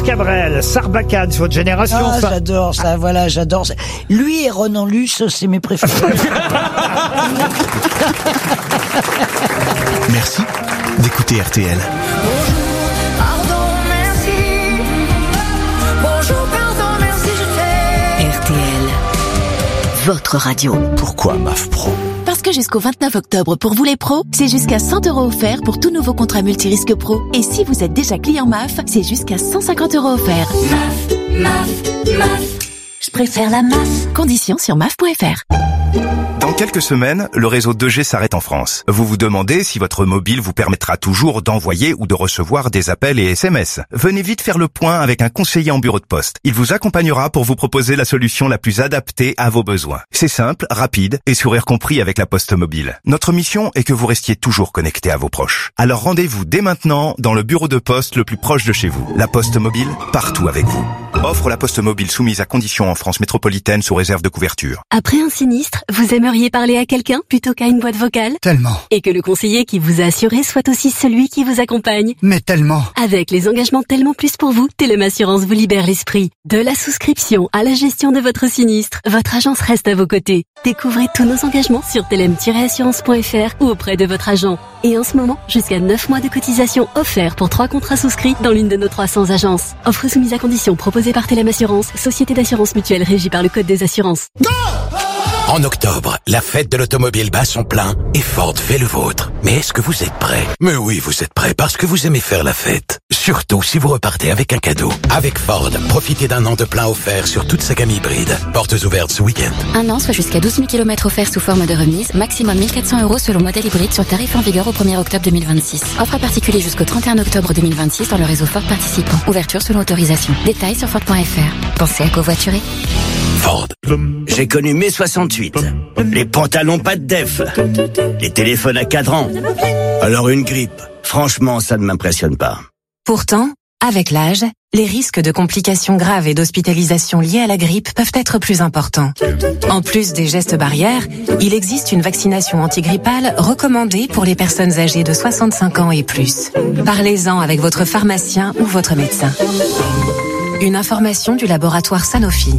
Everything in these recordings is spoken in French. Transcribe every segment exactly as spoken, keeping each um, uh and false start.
Cabrel, Sarbacane, c'est votre génération, Ah, ça. j'adore ça, voilà, j'adore ça. Lui et Ronan Luce, c'est mes préférés. Merci d'écouter R T L. Pardon, merci. Bonjour, pardon, merci, je t'aime. R T L, votre radio. Pourquoi M A F Pro? Parce que jusqu'au vingt-neuf octobre, pour vous les pros, c'est jusqu'à cent euros offerts pour tout nouveau contrat multirisque pro. Et si vous êtes déjà client M A F, c'est jusqu'à cent cinquante euros offerts. M A F, M A F, M A F. Je préfère la M A F. Conditions sur M A F point F R. Dans quelques semaines, le réseau deux G s'arrête en France. Vous vous demandez si votre mobile vous permettra toujours d'envoyer ou de recevoir des appels et S M S. Venez vite faire le point avec un conseiller en bureau de poste. Il vous accompagnera pour vous proposer la solution la plus adaptée à vos besoins. C'est simple, rapide et sourire compris avec la Poste Mobile. Notre mission est que vous restiez toujours connecté à vos proches. Alors rendez-vous dès maintenant dans le bureau de poste le plus proche de chez vous. La Poste Mobile, partout avec vous. Offre la Poste Mobile soumise à conditions en France métropolitaine sous réserve de couverture. Après un sinistre, vous aimeriez parler à quelqu'un plutôt qu'à une boîte vocale? Tellement. Et que le conseiller qui vous a assuré soit aussi celui qui vous accompagne? Mais tellement. Avec les engagements Tellement Plus pour vous, Telem Assurance vous libère l'esprit. De la souscription à la gestion de votre sinistre, votre agence reste à vos côtés. Découvrez tous nos engagements sur telem tiret assurance point F R ou auprès de votre agent. Et en ce moment, jusqu'à neuf mois de cotisation offerts pour trois contrats souscrits dans l'une de nos trois cents agences. Offre soumise à conditions proposée par Telem Assurance, société d'assurance mutuelle régie par le Code des assurances. En octobre, la fête de l'automobile bat son plein et Ford fait le vôtre. Mais est-ce que vous êtes prêts? Mais oui, vous êtes prêts parce que vous aimez faire la fête. Surtout si vous repartez avec un cadeau. Avec Ford, profitez d'un an de plein offert sur toute sa gamme hybride. Portes ouvertes ce week-end. Un an, soit jusqu'à douze mille kilomètres offerts sous forme de remise, maximum mille quatre cents euros selon modèle hybride sur tarif en vigueur au premier octobre deux mille vingt-six. Offre à particulier jusqu'au trente et un octobre deux mille vingt-six dans le réseau Ford participant. Ouverture selon autorisation. Détails sur Ford point F R. Pensez à covoiturer. Ford. J'ai connu mai soixante-huit. Les pantalons pas de def. Les téléphones à cadran. Alors une grippe. Franchement, ça ne m'impressionne pas. Pourtant, avec l'âge, les risques de complications graves et d'hospitalisation liées à la grippe peuvent être plus importants. En plus des gestes barrières, il existe une vaccination antigrippale recommandée pour les personnes âgées de soixante-cinq ans et plus. Parlez-en avec votre pharmacien ou votre médecin. Une information du laboratoire Sanofi.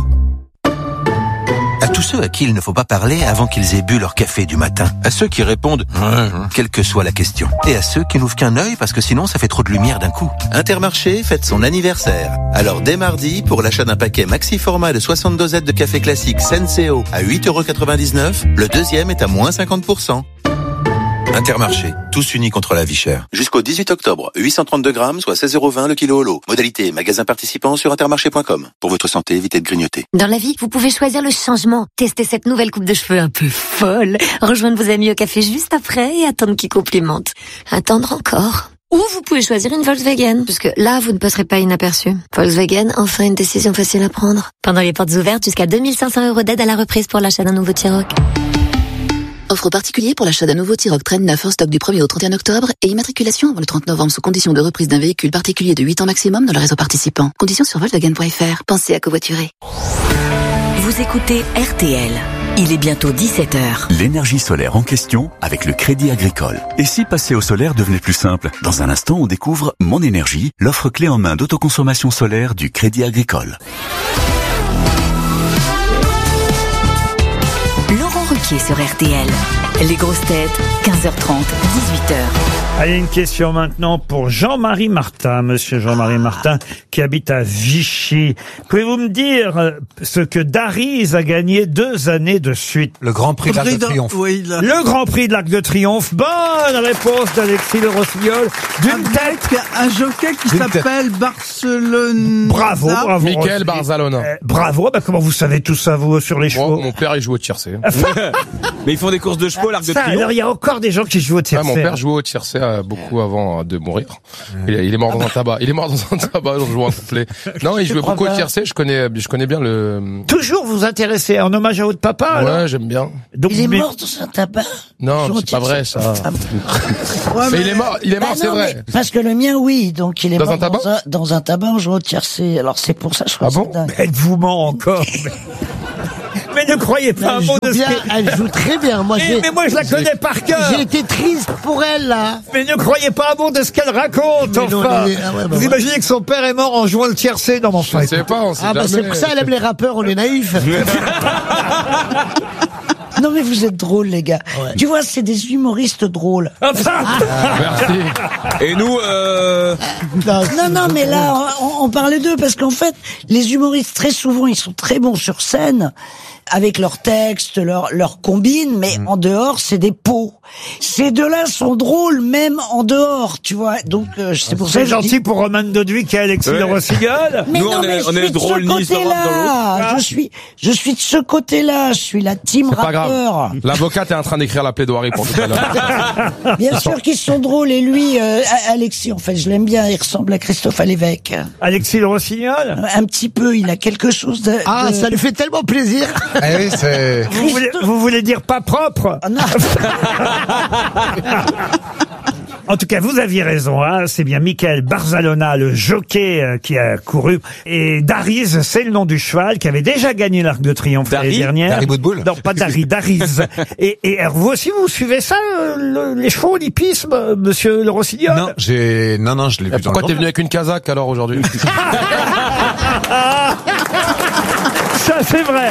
À tous ceux à qui il ne faut pas parler avant qu'ils aient bu leur café du matin. À ceux qui répondent « quelle que soit la question ». Et à ceux qui n'ouvrent qu'un œil parce que sinon ça fait trop de lumière d'un coup. Intermarché fête son anniversaire. Alors dès mardi, pour l'achat d'un paquet maxi format de soixante dosettes de café classique Senseo à huit euros quatre-vingt-dix-neuf, le deuxième est à moins cinquante pour cent. Intermarché, tous unis contre la vie chère. Jusqu'au dix-huit octobre, huit cent trente-deux grammes, soit seize euros vingt le kilo au lot. Modalité magasin participant sur intermarché point com. Pour votre santé, évitez de grignoter. Dans la vie, vous pouvez choisir le changement. Tester cette nouvelle coupe de cheveux un peu folle. Rejoindre vos amis au café juste après et attendre qu'ils complimentent. Attendre encore. Ou vous pouvez choisir une Volkswagen, parce que là, vous ne passerez pas inaperçu. Volkswagen, enfin une décision facile à prendre. Pendant les portes ouvertes, jusqu'à deux mille cinq cents euros d'aide à la reprise pour l'achat d'un nouveau T-Roc. Offre particulier pour l'achat d'un nouveau T-Roc Traîne neuf en stock du premier au trente et un octobre et immatriculation avant le trente novembre sous condition de reprise d'un véhicule particulier de huit ans maximum dans le réseau participant. Conditions sur Volkswagen point F R. Pensez à covoiturer. Vous écoutez R T L. Il est bientôt dix-sept heures. L'énergie solaire en question avec le Crédit Agricole. Et si passer au solaire devenait plus simple? Dans un instant, on découvre Mon Énergie, l'offre clé en main d'autoconsommation solaire du Crédit Agricole. Laurent Ruquier sur R T L. Les grosses têtes, quinze heures trente, dix-huit heures. Allez, une question maintenant pour Jean-Marie Martin, monsieur Jean-Marie Martin, qui habite à Vichy. Pouvez-vous me dire ce que Dariz a gagné deux années de suite? Le Grand Prix de l'Arc de Triomphe. Oui, là. Le Grand Prix de l'Arc de Triomphe. Bonne réponse d'Alexis Le Rossignol. D'une tête. Un jockey qui s'appelle Barcelone. Bravo, bravo. Michael Barzalona. Euh, bravo. Bah, comment vous savez tout ça, vous, sur les chevaux? Mon, mon père, il joue au tiercé. Mais ils font des courses de chevaux, l'Arc de Ça, Triomphe. alors, il y a encore des gens qui jouent au tiercé. Ah, mon père jouait au tiercé beaucoup avant de mourir. Il, il est mort dans un tabac. Il est mort dans un tabac en jouant complet. Non, il jouait beaucoup au tiercé. Je connais, je connais bien le. Toujours vous intéressez en hommage à votre papa, alors? Ouais, j'aime bien. Donc, il est mais... mort dans un tabac. Non, c'est pas vrai, ça. Ouais, mais, mais il est mort, il est mort, bah c'est non, vrai. Parce que le mien, oui. Donc, il est dans mort un tabac? dans un, dans un tabac en jouant au tiercé. Alors, c'est pour ça, je crois. Ah bon? Elle vous ment encore. Mais Mais ne croyez pas un Elle mot joue de ce bien, que... elle joue très bien. Moi, mais, j'ai- mais moi, je la connais par cœur. J'ai été triste pour elle, là. Mais ne croyez pas un mot de ce qu'elle raconte, Mais non, enfin. mais- ah ouais, bah Vous ouais. imaginez que son père est mort en jouant le tiercé dans mon Je sais pas, on sait Ah, bah, jamais. c'est pour ça, elle aime les rappeurs, on est naïfs. Non mais vous êtes drôles les gars. Tu vois, c'est des humoristes drôles. Merci. Et nous, euh... Non, non, mais là, on, on parlait d'eux parce qu'en fait, les humoristes, très souvent, ils sont très bons sur scène, avec leurs textes, leurs leur combines, mais en dehors, c'est des pots. Ces deux-là sont drôles, même en dehors, tu vois. Donc, euh, c'est pour ça C'est que je gentil dis- pour Roman Doduic et Alexis Ouais. Le Rossignol. Mais Nous, non, on mais est- je on suis est de drôles ce ni sur l'un ni côté-là. Je suis, je suis de ce côté-là. Je suis la team C'est pas grave. rappeur. L'avocate est en train d'écrire la plaidoirie pour tout à l'heure. Bien sûr qu'ils sont drôles. Et lui, euh, Alexis, en fait, je l'aime bien. Il ressemble à Christophe à l'évêque. Alexis Le Rossignol. Un petit peu. Il a quelque chose de. Ah, de- ça lui fait tellement plaisir. Eh oui, c'est... Vous voulez, vous voulez dire pas propre? Ah, non. En tout cas, vous aviez raison, hein, c'est bien Michael Barzalona, le jockey euh, qui a couru. Et Dariz, c'est le nom du cheval qui avait déjà gagné l'Arc de Triomphe l'année Dari dernière. Dari Boudboul. Non, pas Dari, Dariz. et, et alors, vous aussi, vous suivez ça, euh, le- les chevaux, l'hippisme, euh, monsieur Le Rossignol? Non, j'ai... Non, non, je l'ai vu dans Pourquoi le t'es journal. venu avec une casaque alors aujourd'hui? Ça, c'est vrai.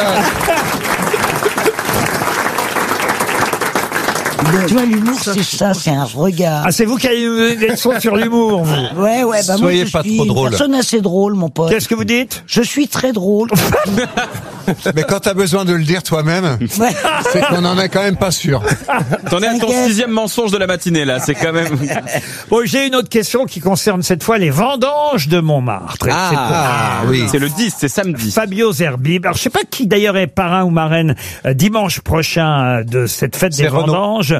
Tu vois, l'humour, c'est ça. C'est un regard. Ah, c'est vous qui avez eu des leçons sur l'humour, vous. Ouais, ouais. Bah Soyez moi, je pas suis trop une drôle. personne assez drôle, mon pote. Qu'est-ce que vous dites? Je suis très drôle. Mais quand t'as besoin de le dire toi-même, Ouais. c'est qu'on en est quand même pas sûr. T'en es à ton T'inquiète. sixième mensonge de la matinée, là. C'est quand même... Bon, j'ai une autre question qui concerne cette fois les vendanges de Montmartre. Et c'est pour- Ah, oui. C'est le dix, c'est samedi. Fabio Zerbib. Alors, je sais pas qui d'ailleurs est parrain ou marraine euh, dimanche prochain euh, de cette fête des C'est Renaud. vendanges.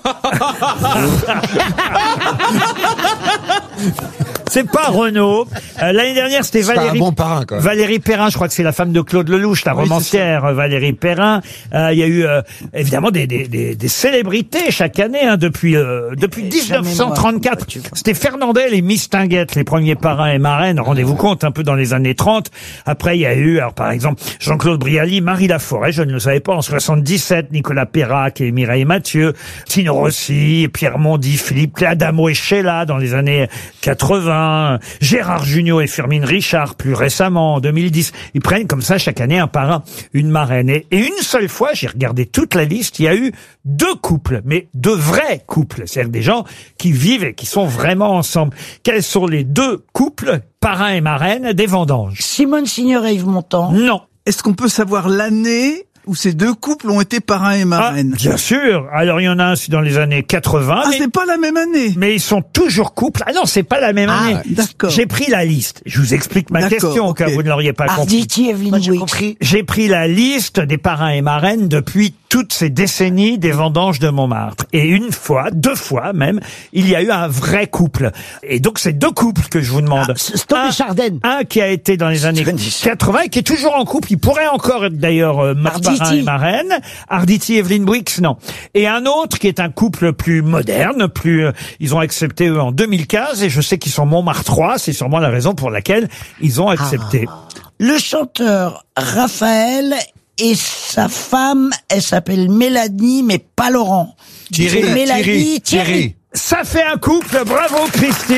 C'est pas Renaud. Euh, L'année dernière, c'était C'est pas un Valérie. bon parrain, quoi. Valérie Perrin, je crois que c'est la femme de Claude Lelouch, la Oui, romancière euh, Valérie Perrin. Euh, Il y a eu euh, évidemment des, des, des, des célébrités chaque année hein, depuis euh, depuis dix-neuf cent trente-quatre. C'était Fernandel et Mistinguett, les premiers parrains et marraines. Rendez-vous compte, un peu dans les années trente. Après, il y a eu, alors par exemple, Jean-Claude Brialy, Marie Laforêt, je ne le savais pas, en soixante-dix-sept, Nicolas Perrac et Mireille Mathieu, Tino Rossi, Pierre Mondy, Philippe Adamo et Sheila dans les années quatre-vingts, Gérard Jugnot et Firmine Richard plus récemment, en deux mille dix. Ils prennent comme ça chaque année un parrain, une marraine. Et, et une seule fois, j'ai regardé toute la liste, il y a eu deux couples, mais deux vrais couples. C'est-à-dire des gens qui vivent et qui sont vraiment ensemble. Quels sont les deux couples, parrain et marraine, des vendanges? Simone Signoret et Yves Montand. Non. Est-ce qu'on peut savoir l'année où ces deux couples ont été parrain et marraine? Ah, bien sûr. Alors, il y en a un, c'est dans les années quatre-vingts. Ah, mais, c'est pas la même année. mais ils sont toujours couples. Ah non, c'est pas la même Ah, année. d'accord. J'ai pris la liste. Je vous explique ma D'accord, question, ok. car vous ne l'auriez pas compris. Arditi, Evelyne Wicks. J'ai pris la liste des parrains et marraines depuis toutes ces décennies des vendanges de Montmartre. Et une fois, deux fois même, il y a eu un vrai couple. Et donc, c'est deux couples que je vous demande. Ah, Stop un, et Chardin. un qui a été dans les années quatre-vingts et qui est toujours en couple. Il pourrait encore être d'ailleurs euh, Arditi. parrain et marraine. Arditi, Evelyne Wicks, non. Et un autre qui est un couple plus moderne, plus, euh, ils ont accepté eux en deux mille quinze et je sais qu'ils sont Montmartrois. C'est sûrement la raison pour laquelle ils ont accepté. Le chanteur Raphaël et sa femme, elle s'appelle Mélanie, mais pas Laurent. Thierry, C'est Mélanie, Thierry, Thierry. Thierry. Ça fait un couple, bravo Christine.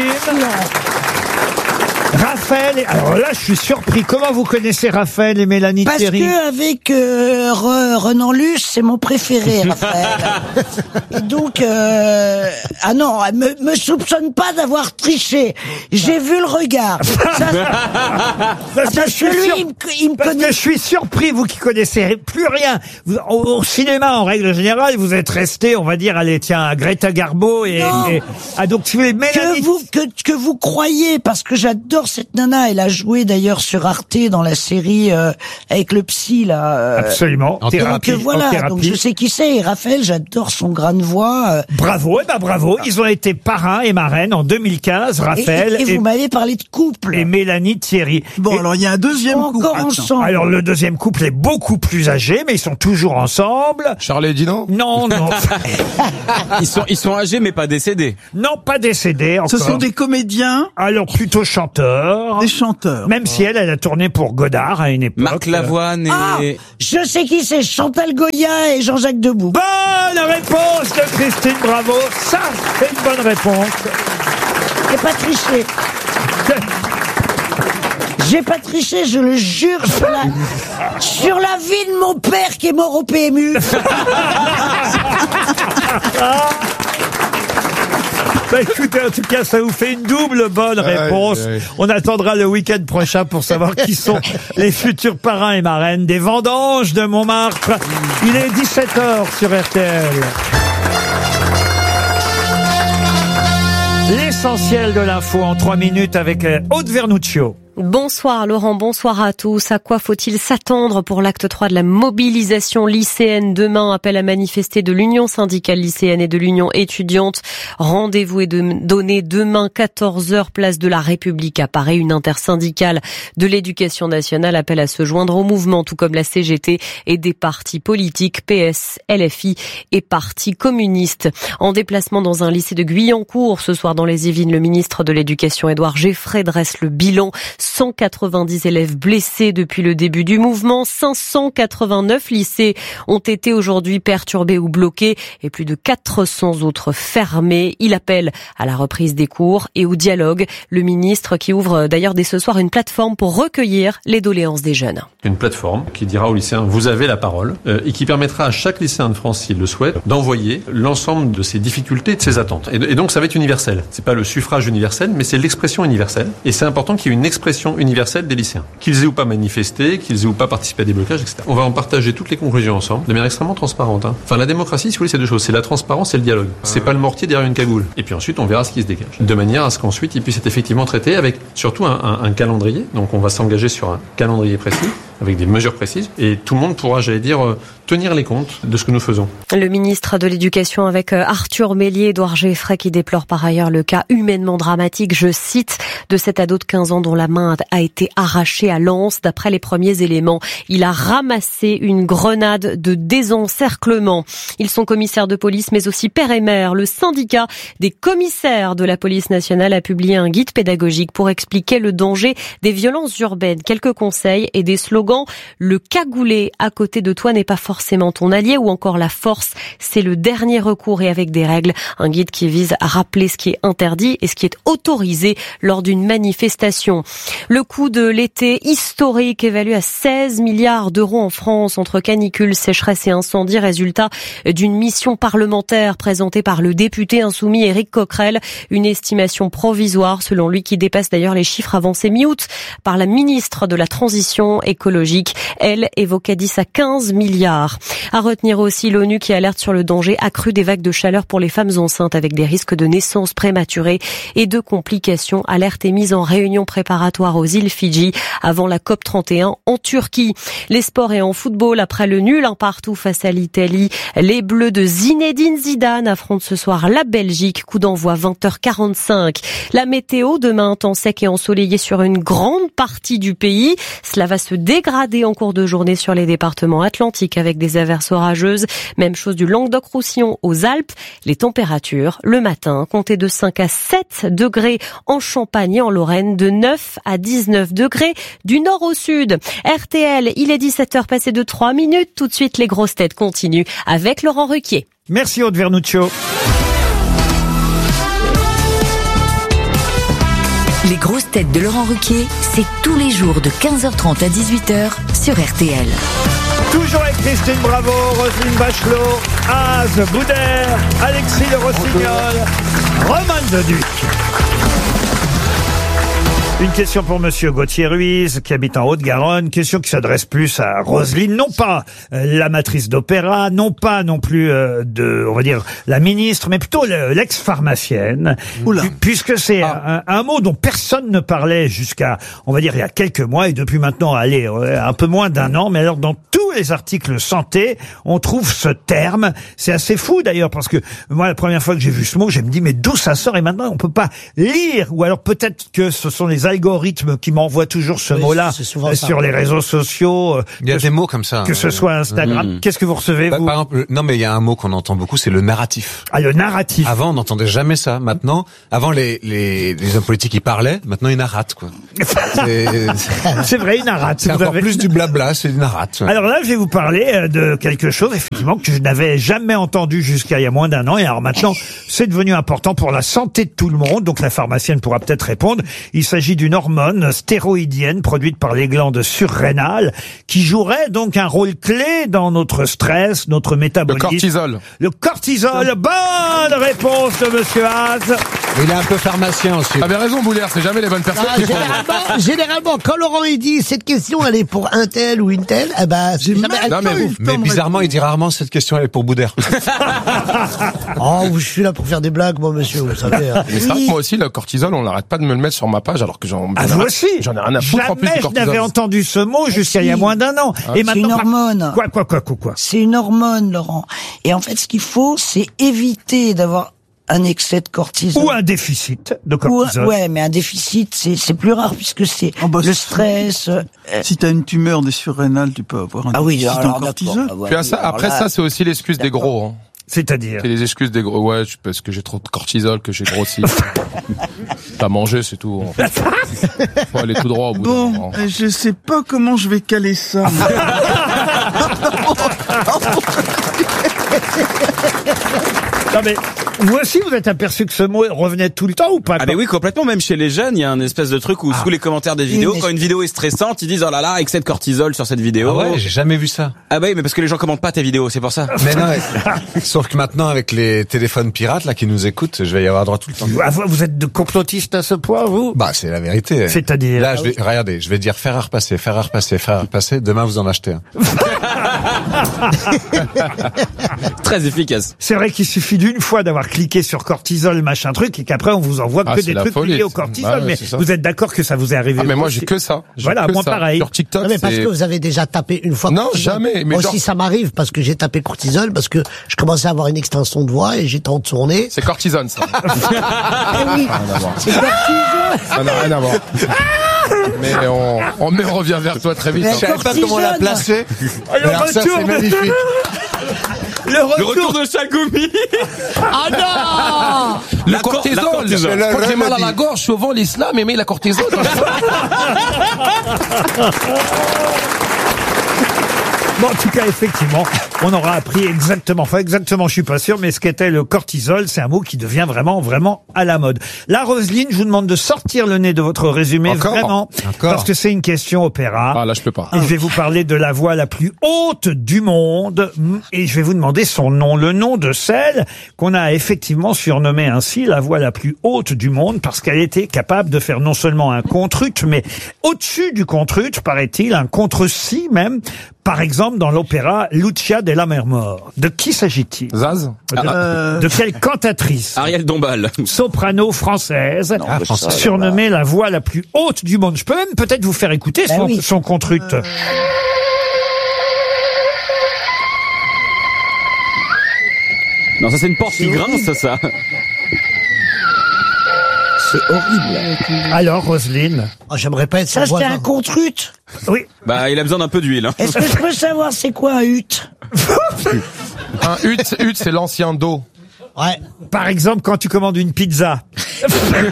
Raphaël, et- alors là je suis surpris. Comment vous connaissez Raphaël et Mélanie Parce Thierry? que avec euh, Re- Renan Luce, c'est mon préféré, Raphaël. Et donc, euh, ah non, me, me soupçonne pas d'avoir triché. J'ai vu le regard. Ça, Parce que je suis lui, sur- il me, il me Parce connaît. que je suis surpris, vous qui connaissez plus rien. Vous- au, au cinéma, en règle générale, vous êtes resté, on va dire, allez, tiens, à Greta Garbo et, Non. et- ah donc si vous voulez, Mélanie. Que vous, que, que vous croyez, parce que j'adore cette nana. Elle a joué d'ailleurs sur Arte dans la série euh, avec le psy là. euh, Absolument. En donc thérapie, euh, en voilà, thérapie. donc je sais qui c'est. Et Raphaël, j'adore son grain de voix. euh. Bravo, eh ben bravo. Ils ont été parrains et marraines en deux mille quinze, Raphaël Et, et, et vous m'avez parlé de couple. et Mélanie Thierry. Bon, Et- alors il y a un deuxième Encore couple. Attends. ensemble. alors le deuxième couple est beaucoup plus âgé, mais ils sont toujours ensemble. Charlie et Dino? Non, non, Ils sont, ils sont âgés, mais pas décédés. non, pas décédés encore. Ce sont des comédiens. Alors plutôt chanteurs. chanteurs. Des chanteurs. Même si elle, elle a tourné pour Godard à une époque. Marc Lavoine et... Ah, je sais qui c'est, Chantal Goya et Jean-Jacques Debout. Bonne réponse de Christine Bravo. Ça, c'est une bonne réponse. J'ai pas triché. J'ai pas triché, je le jure, sur la, sur la vie de mon père qui est mort au P M U. Bah écoutez, en tout cas, ça vous fait une double bonne réponse. Aïe, aïe. On attendra le week-end prochain pour savoir qui sont les futurs parrains et marraines des vendanges de Montmartre. Il est dix-sept heures sur R T L. L'essentiel de l'info en trois minutes avec Aude Vernuccio. Bonsoir Laurent, bonsoir à tous. À quoi faut-il s'attendre pour l'acte trois de la mobilisation lycéenne demain? Appel à manifester de l'Union syndicale lycéenne et de l'Union étudiante. Rendez-vous est de donné demain quatorze heures place de la République à Paris. Une intersyndicale de l'éducation nationale appelle à se joindre au mouvement, tout comme la C G T et des partis politiques P S, L F I et Parti communiste. En déplacement dans un lycée de Guyancourt ce soir dans les Yvelines, le ministre de l'Éducation Édouard Geoffrey dresse le bilan. cent quatre-vingt-dix élèves blessés depuis le début du mouvement. cinq cent quatre-vingt-neuf lycées ont été aujourd'hui perturbés ou bloqués et plus de quatre cents autres fermés. Il appelle à la reprise des cours et au dialogue. Le ministre qui ouvre d'ailleurs dès ce soir une plateforme pour recueillir les doléances des jeunes. Une plateforme qui dira aux lycéens « vous avez la parole euh, » et qui permettra à chaque lycéen de France, s'il le souhaite, d'envoyer l'ensemble de ses difficultés et de ses attentes. Et, et donc ça va être universel. C'est pas le suffrage universel, mais c'est l'expression universelle. Et c'est important qu'il y ait une expression universelle des lycéens. Qu'ils aient ou pas manifesté, qu'ils aient ou pas participé à des blocages, et cetera. On va en partager toutes les conclusions ensemble, de manière extrêmement transparente. Hein. Enfin, la démocratie, si vous voulez, c'est deux choses. C'est la transparence et le dialogue. C'est pas le mortier derrière une cagoule. Et puis ensuite, on verra ce qui se dégage. De manière à ce qu'ensuite, il puisse être effectivement traité avec surtout un, un, un calendrier. Donc, on va s'engager sur un calendrier précis, avec des mesures précises. Et tout le monde pourra, j'allais dire, euh, tenir les comptes de ce que nous faisons. Le ministre de l'Éducation avec Arthur Mélier, Édouard Geoffrey qui déplore par ailleurs le cas humainement dramatique, je cite, de cet ado de quinze ans dont la main a été arrachée à Lens. D'après les premiers éléments, il a ramassé une grenade de désencerclement. Ils sont commissaires de police mais aussi père et mère. Le syndicat des commissaires de la police nationale a publié un guide pédagogique pour expliquer le danger des violences urbaines. Quelques conseils et des slogans. Le cagoulé à côté de toi n'est pas forcément ton allié, ou encore la force, c'est le dernier recours, et avec des règles. Un guide qui vise à rappeler ce qui est interdit et ce qui est autorisé lors d'une manifestation. Le coût de l'été historique évalué à seize milliards d'euros en France entre canicule, sécheresse et incendie, résultat d'une mission parlementaire présentée par le député insoumis Éric Coquerel. Une estimation provisoire selon lui qui dépasse d'ailleurs les chiffres avancés mi-août par la ministre de la Transition écologique. Elle évoquait dix à quinze milliards. À retenir aussi l'ONU qui alerte sur le danger accru des vagues de chaleur pour les femmes enceintes avec des risques de naissance prématurée et de complications. Alerte émise en réunion préparatoire aux îles Fidji avant la COP trente et un en Turquie. Les sports et en football, après le nul un partout face à l'Italie, les Bleus de Zinedine Zidane affrontent ce soir la Belgique. Coup d'envoi vingt heures quarante-cinq. La météo, demain temps sec et ensoleillé sur une grande partie du pays. Cela va se dégrader en cours de journée sur les départements atlantiques avec des averses orageuses. Même chose du Languedoc-Roussillon aux Alpes. Les températures, le matin, comptez de cinq à sept degrés en Champagne et en Lorraine, de neuf à dix-neuf degrés du nord au sud. R T L, il est dix-sept heures passées de trois minutes. Tout de suite, les grosses têtes continuent avec Laurent Ruquier. Merci Aude Vernuccio. Les grosses têtes de Laurent Ruquier, c'est tous les jours de quinze heures trente à dix-huit heures sur R T L. Toujours avec Christine Bravo, Roselyne Bachelot, Az Boudère, Alexis Le Rossignol, Roman Doduc. Une question pour Monsieur Gauthier Ruiz, qui habite en Haute-Garonne. Question qui s'adresse plus à Roselyne, non pas euh, la matrice d'opéra, non pas non plus euh, de, on va dire, la ministre, mais plutôt le, l'ex-pharmacienne. Pu, puisque c'est ah. un, un mot dont personne ne parlait jusqu'à, on va dire, il y a quelques mois, et depuis maintenant, allez, un peu moins d'un an. Mais alors, dans tous les articles santé, on trouve ce terme. C'est assez fou d'ailleurs, parce que moi, la première fois que j'ai vu ce mot, j'ai me dit, mais d'où ça sort? Et maintenant, on peut pas lire. Ou alors peut-être que ce sont les les algorithmes qui m'envoient toujours ce Oui, mot-là c'est souvent euh, ça. sur les réseaux sociaux. euh, Il y a que- des mots comme ça. Que ce soit Instagram. Mmh. Qu'est-ce que vous recevez, Bah, vous par exemple, non, mais il y a un mot qu'on entend beaucoup, c'est le narratif. Ah, le narratif. Avant, on n'entendait jamais ça. Maintenant, avant, les, les, les hommes politiques, ils parlaient. Maintenant, ils narratent, quoi. C'est C'est vrai, une narrate. c'est Vous encore avez- plus du blabla, c'est une narrate. Alors là, je vais vous parler euh, de quelque chose, effectivement, que je n'avais jamais entendu jusqu'à il y a moins d'un an. Et alors maintenant, c'est devenu important pour la santé de tout le monde. Donc la pharmacienne pourra peut-être répondre. Il s'agit d'une hormone stéroïdienne produite par les glandes surrénales qui jouerait donc un rôle clé dans notre stress, notre Le métabolisme. cortisol. Le cortisol. Bonne réponse de Monsieur Haas. Il est un peu pharmacien aussi. T'avais raison, Boulère, c'est jamais les bonnes personnes Ah, qui font. généralement, généralement, quand Laurent il dit cette question elle est pour un tel ou une telle, eh ben c'est jamais elle Non, mais trouve. vous- Mais bizarrement, il dit rarement cette question, elle est pour Boudère. Oh, je suis là pour faire des blagues, moi, monsieur, vous savez. hein. Mais c'est vrai que moi aussi, le cortisol, on n'arrête pas de me le mettre sur ma page alors que j'en Ah, j'en ai vous rien- aussi. j'en ai rien à foutre en plus Jamais du je n'avais cortisol. entendu ce mot jusqu'à il y a si. moins d'un an. Ah. Et C'est une par- hormone. Quoi, quoi, quoi, quoi, quoi. C'est une hormone, Laurent. Et en fait, ce qu'il faut, c'est éviter d'avoir un excès de cortisol. Ou un déficit de Ou un- cortisol. ouais, mais un déficit, c'est c'est plus rare puisque c'est Oh, bah, le c'est- stress. euh, Si t'as une tumeur des surrénales, tu peux avoir un Ah oui, déficit alors en d'accord. cortisol. Ah ouais, Puis à ça, alors après là, ça, c'est aussi l'excuse des gros. Hein. C'est-à-dire C'est les excuses des gros. Ouais, je- parce que j'ai trop de cortisol, que j'ai grossi. T'as mangé, c'est tout. En fait. Faut aller tout droit au bout d'un Bon, moment. euh, je sais pas comment je vais caler ça. Non mais vous aussi vous êtes aperçu que ce mot revenait tout le temps ou pas Ah mais oui, complètement, même chez les jeunes, il y a un espèce de truc où sous les commentaires des vidéos, mais- quand une vidéo est stressante, ils disent oh là là, excès de cortisol sur cette vidéo. Ah ouais, j'ai jamais vu ça. Ah bah oui, mais parce que les gens commentent pas tes vidéos, c'est pour ça. Mais non, mais- sauf que maintenant, avec les téléphones pirates, là, qui nous écoutent, je vais y avoir droit tout le temps. Ah, vous vous êtes de complotiste à ce point, vous Bah, c'est la vérité. C'est-à-dire Là, je vais, regardez, je vais dire faire à repasser, faire à repasser, faire à repasser. Demain, vous en achetez un. Très efficace. C'est vrai qu'il suffit d'une fois d'avoir cliqué sur cortisol, machin truc, et qu'après on vous envoie Ah, que c'est des la trucs folie. liés au cortisol. Ah ouais, mais c'est ça. vous êtes d'accord que ça vous est arrivé Ah, mais moi, aussi j'ai que ça. J'ai Voilà, que moi ça. pareil. Sur TikTok, Non, mais parce c'est- que vous avez déjà tapé une fois. Non, cortisol. jamais, mais Moi genre- aussi, ça m'arrive parce que j'ai tapé cortisol parce que je commençais à avoir une extension de voix et j'étais en tournée. C'est cortisone, ça. Ah oui, Rien à voir. c'est cortisol. Ça n'a rien à voir. Mais on, on, mais on revient vers toi très vite. Mais hein. Je savais pas comment on l'a placé. Ah, le Alors ça, retour c'est de- magnifique. Le Le retour, retour de Chagoumi. Ah non! Le La cor- cortisol, la cortisol. quand Le- j'ai le mal à remède. la gorge, souvent l'islam aimait la cortisone. Bon, en tout cas, effectivement, on aura appris exactement, enfin exactement, je suis pas sûr, mais ce qu'était le cortisol, c'est un mot qui devient vraiment, vraiment à la mode. Là, Roselyne, je vous demande de sortir le nez de votre résumé, Encore vraiment, Encore parce que c'est une question opéra. Ah là, je peux pas. Et je vais vous parler de la voix la plus haute du monde, et je vais vous demander son nom, le nom de celle qu'on a effectivement surnommée ainsi la voix la plus haute du monde, parce qu'elle était capable de faire non seulement un contrut, mais au-dessus du contrut, paraît-il, un contre-si même. Par exemple, dans l'opéra Lucia della Mermor. De qui s'agit-il? Zaz De, Euh, de quelle cantatrice? Ariel Dombal. Soprano française, Ah, française. surnommée la voix la plus haute du monde. Je peux même peut-être vous faire écouter Ben son, oui. son contrut. Non, ça c'est une porte qui grince, ça. C'est horrible. Alors, Roselyne? Ah, j'aimerais pas être Ça, son c'était voisin. un contrut. Oui. Bah, il a besoin d'un peu d'huile. Hein. Est-ce que je peux savoir c'est quoi un hutte? Un hut, hut, c'est l'ancien dos. Ouais. Par exemple, quand tu commandes une pizza. Je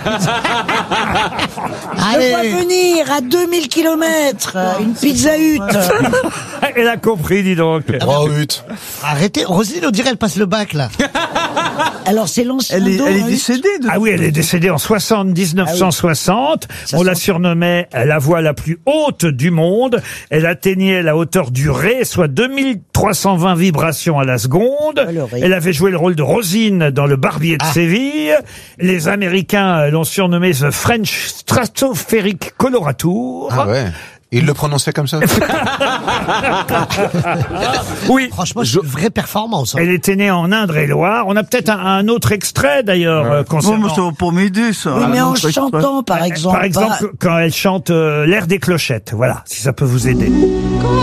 vois Allez. venir à deux mille kilomètres une pizza hutte. Elle a compris, dis donc. Trois huttes. Arrêtez. Roselyne, on dirait elle passe le bac, là. Alors c'est l'ancien elle est, dos, elle est un hutte. décédée de Ah oui, elle est décédée en soixante-dix-neuf cent soixante. On la surnommait la voix la plus haute du monde. Elle atteignait la hauteur du Ré, soit deux mille trois cent vingt vibrations à la seconde. Ah, le Ré. Elle avait joué le rôle de Rosine dans Le Barbier de Séville. Les Américains l'ont surnommée The French Stratospheric Colorature. Ah ouais. Il le prononçait comme ça. Oui. Franchement, c'est une vraie performance. hein. Elle était née en Indre-et-Loire. On a peut-être un, un autre extrait d'ailleurs euh, Bon, concernant. moi, ça va pour m'aider, ça. Oui, mais Ah, en non, pas exprès. chantant, par exemple. Par exemple, pas- quand elle chante euh, l'air des clochettes. Voilà, si ça peut vous aider.